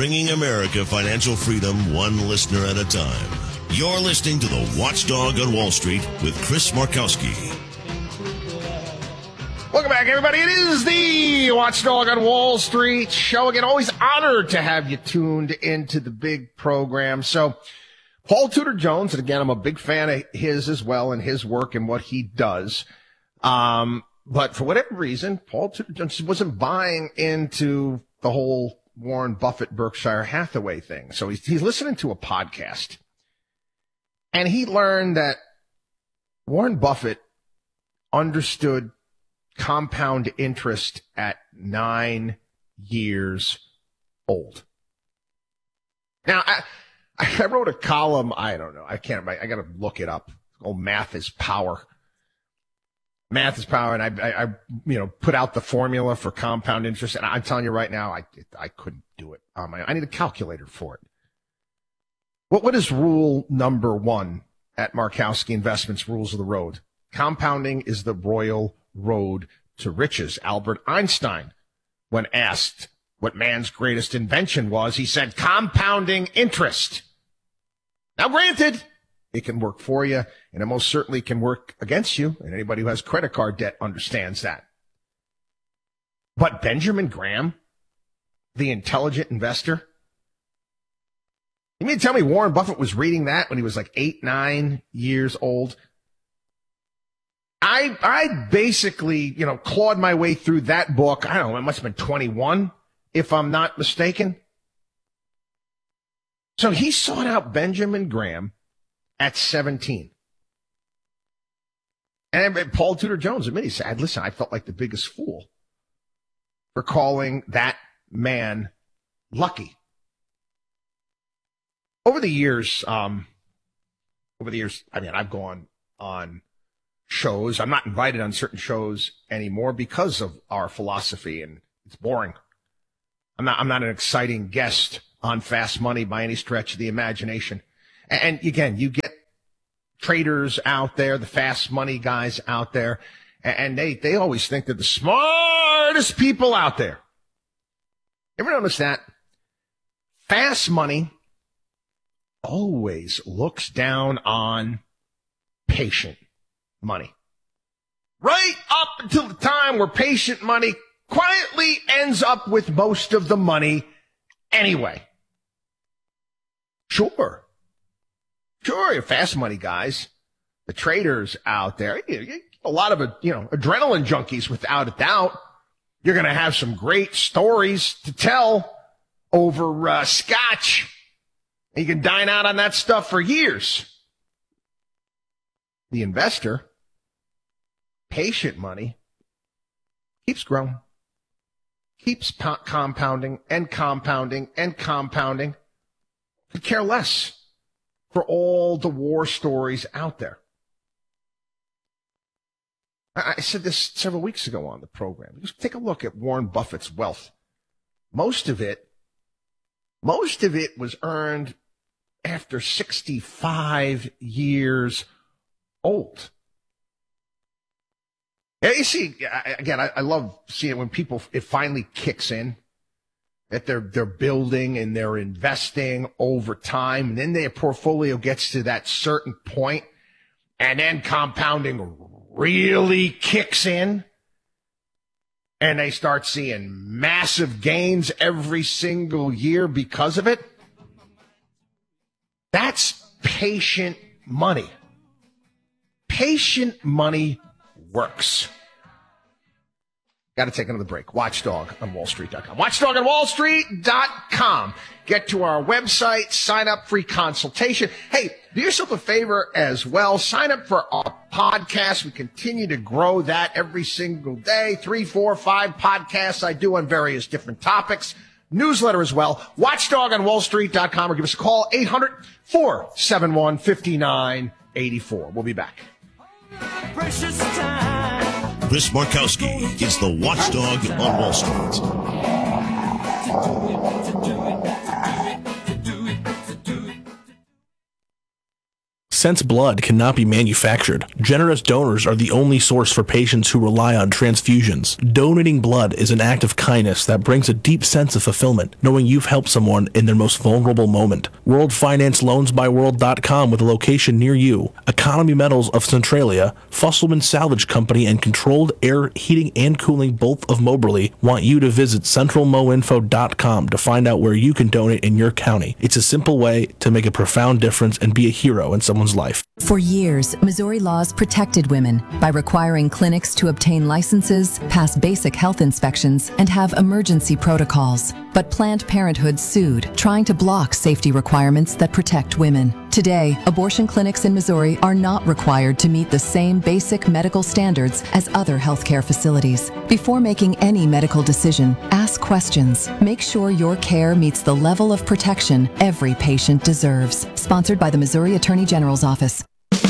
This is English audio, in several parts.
bringing America financial freedom one listener at a time. You're listening to The Watchdog on Wall Street with Chris Markowski. Welcome back, everybody. It is the Watchdog on Wall Street show. Again, always honored to have you tuned into the big program. So, Paul Tudor Jones, and again, I'm a big fan of his as well and his work and what he does. But for whatever reason, Paul Tudor Jones wasn't buying into the whole Warren Buffett, Berkshire Hathaway thing. So he's listening to a podcast, and he learned that Warren Buffett understood compound interest at 9 years old. Now, I wrote a column. I don't know. I got to look it up. Oh, Math is Power. Math is Power. And I put out the formula for compound interest. And I'm telling you right now, I couldn't do it. I need a calculator for it. What is rule number 1 at Markowski Investments Rules of the Road? Compounding is the royal road to riches. Albert Einstein, when asked what man's greatest invention was, he said compounding interest. Now, granted, it can work for you, and it most certainly can work against you, and anybody who has credit card debt understands that. But Benjamin Graham, the intelligent investor, you mean to tell me Warren Buffett was reading that when he was like 8, 9 years old? I basically, clawed my way through that book. I don't know, it must have been 21, if I'm not mistaken. So he sought out Benjamin Graham at 17. And Paul Tudor Jones admitted, he said, listen, I felt like the biggest fool for calling that man lucky. Over the years, I've gone on shows. I'm not invited on certain shows anymore because of our philosophy, and it's boring. I'm not an exciting guest on Fast Money by any stretch of the imagination. And again, you get traders out there, the Fast Money guys out there, and they always think they're the smartest people out there. Ever notice that? Fast Money always looks down on patient money. Right up until the time where patient money quietly ends up with most of the money anyway. Sure, your Fast Money guys, the traders out there, a lot of, adrenaline junkies without a doubt. You're going to have some great stories to tell over scotch. You can dine out on that stuff for years. The investor, patient money, keeps growing, keeps compounding and compounding and compounding. Could care less for all the war stories out there. I said this several weeks ago on the program. Just take a look at Warren Buffett's wealth. Most of it was earned after 65 years old. Yeah, you see, again, I love seeing it when it finally kicks in, that they're building and they're investing over time, and then their portfolio gets to that certain point, and then compounding really kicks in, and they start seeing massive gains every single year because of it. That's patient money. Patient money works. Got to take another break. Watchdog on WallStreet.com. Watchdog on WallStreet.com. Get to our website, sign up, free consultation. Hey, do yourself a favor as well. Sign up for our podcast. We continue to grow that every single day. 3, 4, 5 podcasts I do on various different topics. Newsletter as well. Watchdog on WallStreet.com, or give us a call, 800-471-5984. We'll be back. Chris Markowski is the Watchdog on Wall Street. Since blood cannot be manufactured, generous donors are the only source for patients who rely on transfusions. Donating blood is an act of kindness that brings a deep sense of fulfillment, knowing you've helped someone in their most vulnerable moment. World Finance LoansByWorld.com with a location near you. Economy Metals of Centralia, Fusselman Salvage Company, and Controlled Air Heating and Cooling, both of Moberly, want you to visit centralmoinfo.com to find out where you can donate in your county. It's a simple way to make a profound difference and be a hero in someone's life. For years, Missouri laws protected women by requiring clinics to obtain licenses, pass basic health inspections, and have emergency protocols. But Planned Parenthood sued, trying to block safety requirements that protect women. Today, abortion clinics in Missouri are not required to meet the same basic medical standards as other healthcare facilities. Before making any medical decision, ask questions. Make sure your care meets the level of protection every patient deserves. Sponsored by the Missouri Attorney General's Office.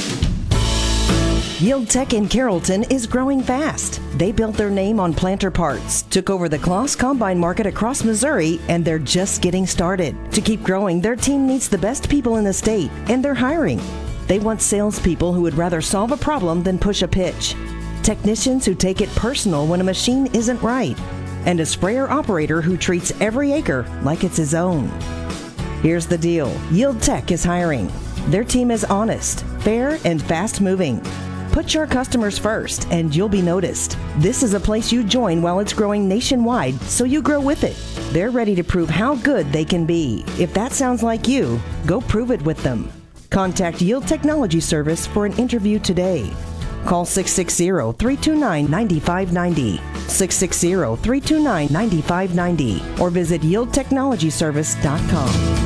Yield Tech in Carrollton is growing fast. They built their name on planter parts, took over the Kloss Combine market across Missouri, and they're just getting started. To keep growing, their team needs the best people in the state, and they're hiring. They want salespeople who would rather solve a problem than push a pitch, technicians who take it personal when a machine isn't right, and a sprayer operator who treats every acre like it's his own. Here's the deal. Yield Tech is hiring. Their team is honest, fair, and fast-moving. Put your customers first, and you'll be noticed. This is a place you join while it's growing nationwide, so you grow with it. They're ready to prove how good they can be. If that sounds like you, go prove it with them. Contact Yield Technology Service for an interview today. Call 660-329-9590, 660-329-9590, or visit yieldtechnologyservice.com.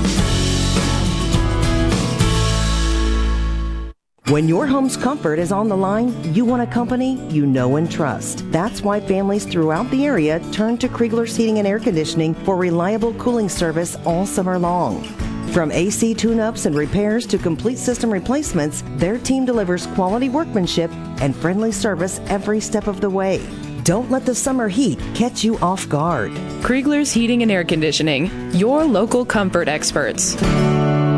When your home's comfort is on the line, you want a company you know and trust. That's why families throughout the area turn to Kriegler's Heating and Air Conditioning for reliable cooling service all summer long. From AC tune-ups and repairs to complete system replacements, their team delivers quality workmanship and friendly service every step of the way. Don't let the summer heat catch you off guard. Kriegler's Heating and Air Conditioning, your local comfort experts.